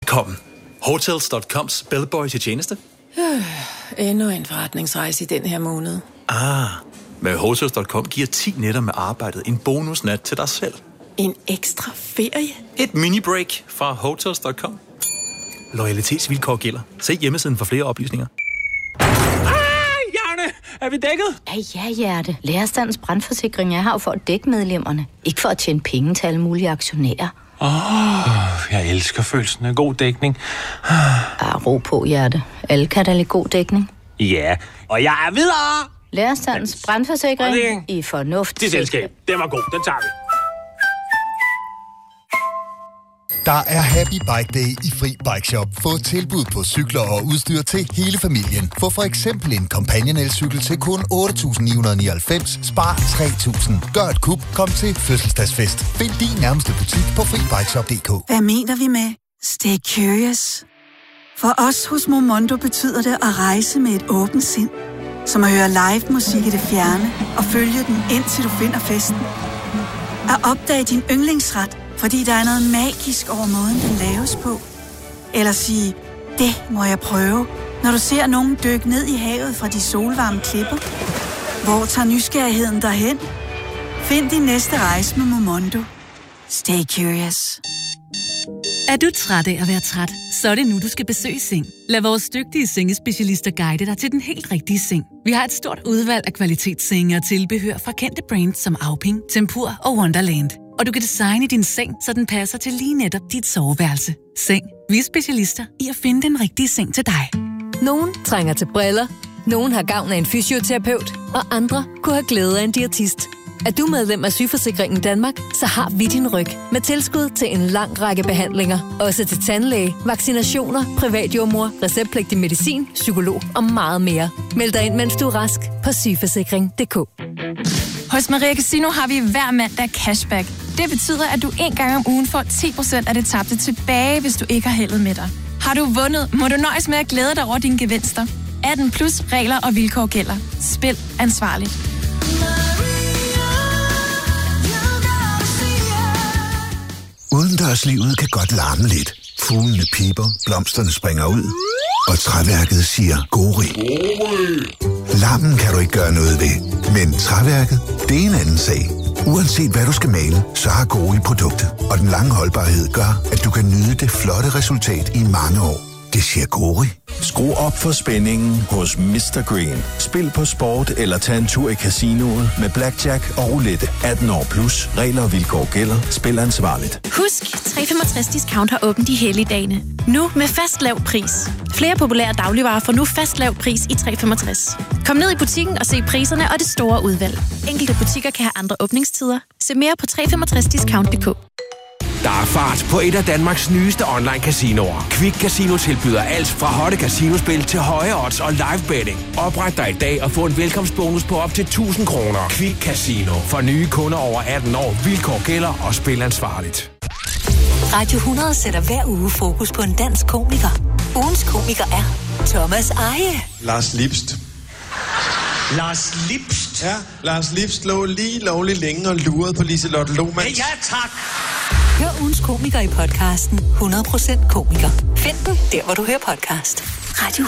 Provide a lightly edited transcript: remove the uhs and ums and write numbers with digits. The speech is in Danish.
Velkommen. Hotels.coms bellboy til tjeneste. Endnu en forretningsrejse i den her måned. Med Hotels.com giver 10 nætter med arbejdet en bonusnat til dig selv. En ekstra ferie? Et mini-break fra Hotels.com. Loyalitetsvilkår gælder. Se hjemmesiden for flere oplysninger. Jane, er vi dækket? Ja, Hjerte. Lærerstandens brandforsikring er her for at dække medlemmerne. Ikke for at tjene penge til alle mulige aktionærer. Jeg elsker følelsen af god dækning. Ro på, Hjerte. Alle kan da lide god dækning. Ja, og jeg er videre! Lærerstandens brandforsikring i fornuft. Det selskab, den var god, den tager vi. Der er Happy Bike Day i Fri Bike Shop. Få tilbud på cykler og udstyr til hele familien. Få for eksempel en Companion elcykel til kun 8.999. Spar 3.000. Gør et kub. Kom til fødselsdagsfest. Find din nærmeste butik på FriBikeShop.dk. Hvad mener vi med Stay Curious? For os hos Momondo betyder det at rejse med et åbent sind. Som at høre live musik i det fjerne og følge den indtil du finder festen. At opdage din yndlingsret, fordi der er noget magisk over måden, den laves på. Eller sige, det må jeg prøve, når du ser nogen dykke ned i havet fra de solvarme klipper. Hvor tager nysgerrigheden derhen? Find din næste rejse med Momondo. Stay curious. Er du træt af at være træt? Så er det nu, du skal besøge Seng. Lad vores dygtige sengespecialister guide dig til den helt rigtige seng. Vi har et stort udvalg af kvalitetssenge og tilbehør fra kendte brands som Auping, Tempur og Wonderland. Og du kan designe din seng, så den passer til lige netop dit soveværelse. Seng. Vi er specialister i at finde den rigtige seng til dig. Nogen trænger til briller, nogen har gavn af en fysioterapeut, og andre kunne have glæde af en diætist. Er du medlem af Sygeforsikringen Danmark, så har vi din ryg med tilskud til en lang række behandlinger. Også til tandlæge, vaccinationer, privatjordmor, receptpligtig medicin, psykolog og meget mere. Meld dig ind, mens du er rask på sygeforsikring.dk. Hos Maria Casino har vi hver mandag cashback. Det betyder, at du en gang om ugen får 10% af det tabte tilbage, hvis du ikke har heldet med dig. Har du vundet, må du nøjes med at glæde dig over dine gevinster. 18 plus regler og vilkår gælder. Spil ansvarligt. Udendørslivet kan godt larme lidt. Fuglene piper, blomsterne springer ud, og træværket siger gori. Larmen kan du ikke gøre noget ved, men træværket, det er en anden sag. Uanset hvad du skal male, så har Gori produktet, og den lange holdbarhed gør, at du kan nyde det flotte resultat i mange år. Det siger Gori. Skru op for spændingen hos Mr. Green. Spil på sport eller tag en tur i casinoet med blackjack og roulette. 18 år plus. Regler og vilkår gælder. Spil ansvarligt. Husk, 365 Discount har åbent de hellige dage. Nu med fast lav pris. Flere populære dagligvarer får nu fast lav pris i 365. Kom ned i butikken og se priserne og det store udvalg. Enkelte butikker kan have andre åbningstider. Se mere på 365discount.dk. Der er fart på et af Danmarks nyeste online casinoer. Quick Casino tilbyder alt fra hotte casinospil til høje odds og live betting. Opret dig i dag og få en velkomstbonus på op til 1.000 kroner. Quick Casino. For nye kunder over 18 år. Vilkår gælder og spil ansvarligt. Radio 100 sætter hver uge fokus på en dansk komiker. Ugens komiker er Thomas Eje. Lars Lipst. Lars Lipst? Ja, Lars Lipst lå lige lovligt længe og lurede på Liselotte Lohmann. Ja, tak. Hør ugens komiker i podcasten 100% komiker. Find den der, hvor du hører podcast. Radio